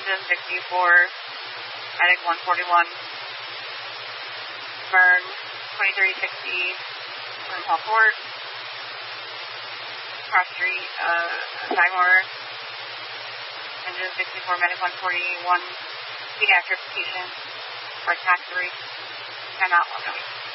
engine 64, medic 141, burn 2360, burn hall port, cross street, Seymour, engine 64, medic 141, pediatric patient, for tax 3, time out, 1